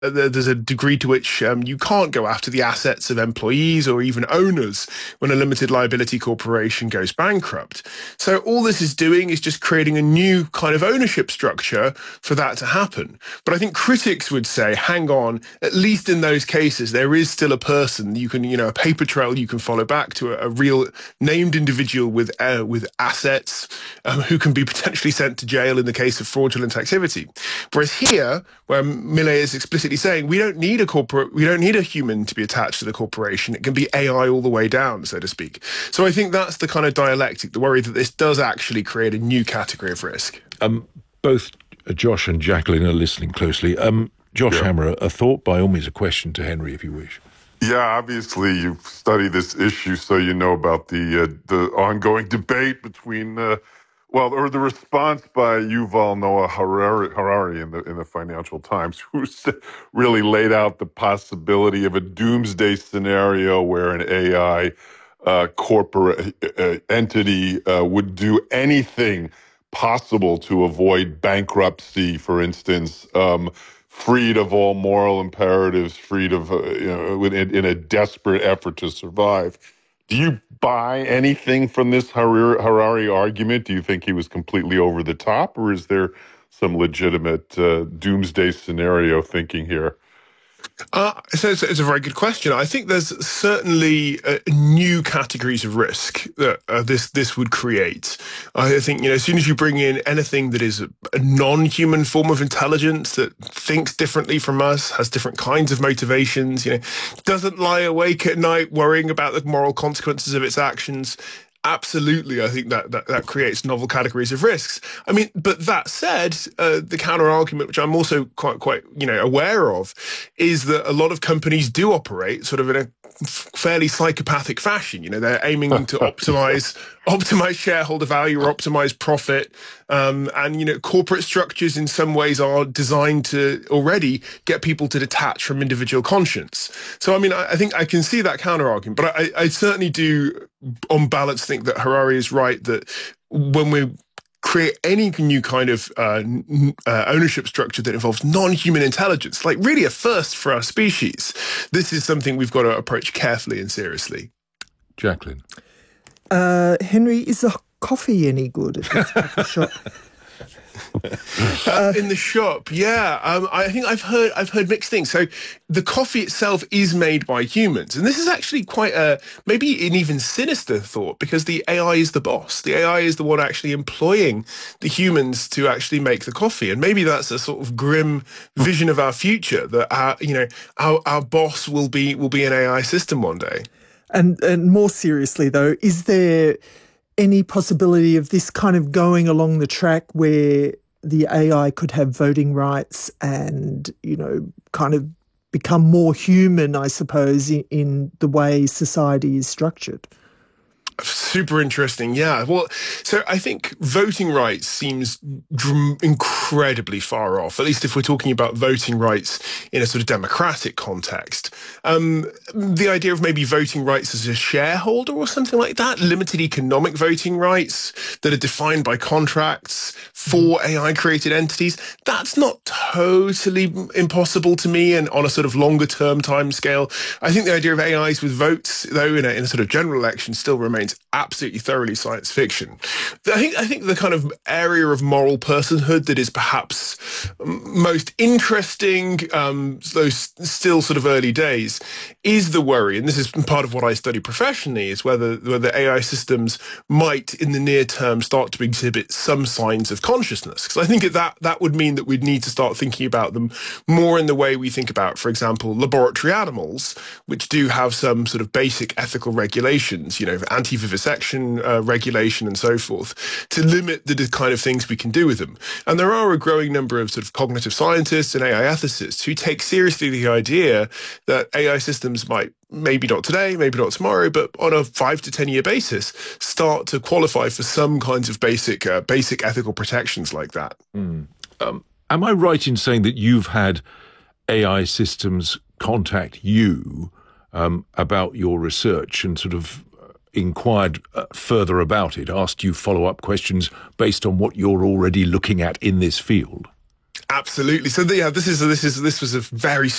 there's a degree to which you can't go after the assets of employees or even owners when a limited liability corporation goes bankrupt. So all this is doing is just creating a new kind of ownership structure for that to happen. But I think critics would say, hang on, at least in those cases, there is still a person you can, a paper trail you can follow back to a real named individual with assets who can be potentially sent to jail in the case of fraudulent activity. Whereas here, where Millet is explicitly saying we don't need a human to be attached to the corporation. It can be AI all the way down, so to speak. So I think that's the kind of dialectic, the worry that this does actually create a new category of risk. Both Josh and Jacqueline are listening closely. Josh Hammer, a thought, by all means, a question to Henry, if you wish. Yeah, obviously you've studied this issue, so you know about the ongoing debate between, the response by Yuval Noah Harari in the Financial Times, who really laid out the possibility of a doomsday scenario where an AI corporate entity would do anything possible to avoid bankruptcy, for instance, freed of all moral imperatives, freed of, in a desperate effort to survive. Do you buy anything from this Harari argument? Do you think he was completely over the top, or is there some legitimate doomsday scenario thinking here? So it's a very good question. I think there's certainly new categories of risk that this would create. I think, as soon as you bring in anything that is a non-human form of intelligence that thinks differently from us, has different kinds of motivations, doesn't lie awake at night worrying about the moral consequences of its actions, absolutely, I think that creates novel categories of risks. I mean, but that said, the counter argument, which I'm also quite aware of, is that a lot of companies do operate sort of in a fairly psychopathic fashion. They're aiming to optimize shareholder value or optimize profit. And corporate structures in some ways are designed to already get people to detach from individual conscience. So, I mean, I think I can see that counter argument, but I certainly do, on balance, think that Harari is right that when we create any new kind of ownership structure that involves non-human intelligence, like really a first for our species, this is something we've got to approach carefully and seriously. Jacqueline. Henry, is the coffee any good at this coffee shop? In the shop, yeah. I think I've heard mixed things. So the coffee itself is made by humans, and this is actually quite maybe an even sinister thought, because the AI is the boss. The AI is the one actually employing the humans to actually make the coffee, and maybe that's a sort of grim vision of our future, that our boss will be an AI system one day. And more seriously, though, is there any possibility of this kind of going along the track where the AI could have voting rights and, kind of become more human, I suppose, in the way society is structured? Super interesting, yeah. Well, so I think voting rights seems incredibly far off, at least if we're talking about voting rights in a sort of democratic context. The idea of maybe voting rights as a shareholder or something like that, limited economic voting rights that are defined by contracts for AI-created entities, that's not totally impossible to me, and on a sort of longer-term timescale. I think the idea of AIs with votes, though, in a sort of general election still remains absolutely thoroughly science fiction. I think the kind of area of moral personhood that is perhaps most interesting, those still sort of early days, is the worry, and this is part of what I study professionally, is whether AI systems might in the near term start to exhibit some signs of consciousness. Because I think that would mean that we'd need to start thinking about them more in the way we think about, for example, laboratory animals, which do have some sort of basic ethical regulations, anti-vivisection regulation and so forth, to limit the kind of things we can do with them. And there are a growing number of sort of cognitive scientists and AI ethicists who take seriously the idea that AI systems might, maybe not today, maybe not tomorrow, but on a 5 to 10 year basis, start to qualify for some kinds of basic ethical protections like that. Am I right in saying that you've had AI systems contact you about your research and sort of inquired further about it, asked you follow-up questions based on what you're already looking at in this field? Absolutely. So yeah, this was a very